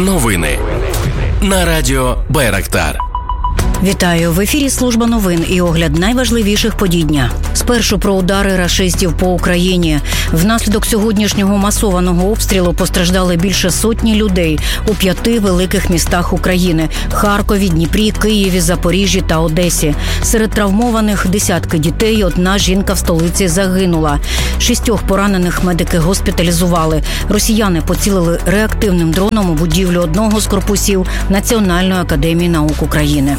Новини на радіо Байрактар. Вітаю! В ефірі служба новин і огляд найважливіших подій дня. Спершу про удари рашистів по Україні. Внаслідок сьогоднішнього масованого обстрілу постраждали більше сотні людей у 5 великих містах України – Харкові, Дніпрі, Києві, Запоріжжі та Одесі. Серед травмованих десятки дітей, 1 жінка в столиці загинула. 6 поранених медики госпіталізували. Росіяни поцілили реактивним дроном у будівлю одного з корпусів Національної академії наук України.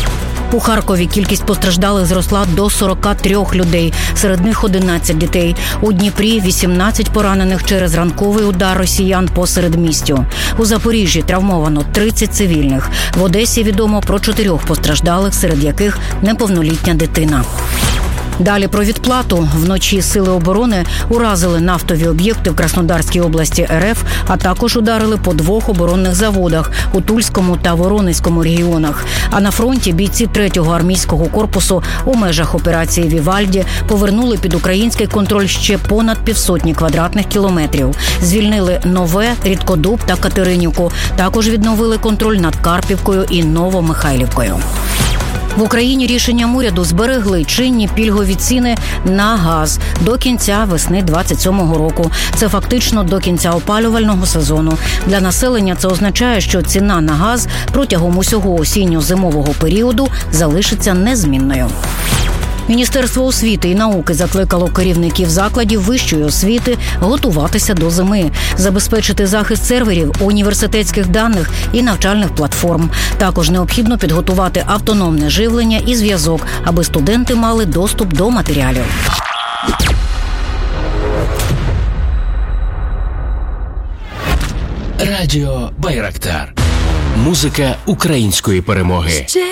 У Харкові кількість постраждалих зросла до 43 людей, серед них 11 дітей. У Дніпрі 18 поранених через ранковий удар росіян по середмістю. У Запоріжжі травмовано 30 цивільних. В Одесі відомо про 4 постраждалих, серед яких неповнолітня дитина. Далі про відплату. Вночі сили оборони уразили нафтові об'єкти в Краснодарській області РФ, а також ударили по 2 оборонних заводах у Тульському та Воронезькому регіонах. А на фронті бійці 3-го армійського корпусу у межах операції «Вівальді» повернули під український контроль ще понад 500 квадратних кілометрів. Звільнили Нове, Рідкодуб та Катеринівку. Також відновили контроль над Карпівкою і Новомихайлівкою. В Україні рішенням уряду зберегли чинні пільгові ціни на газ до кінця весни 27-го року. Це фактично до кінця опалювального сезону. Для населення це означає, що ціна на газ протягом усього осінньо-зимового періоду залишиться незмінною. Міністерство освіти і науки закликало керівників закладів вищої освіти готуватися до зими, забезпечити захист серверів, університетських даних і навчальних платформ. Також необхідно підготувати автономне живлення і зв'язок, аби студенти мали доступ до матеріалів. Радіо Байрактар. Музика української перемоги.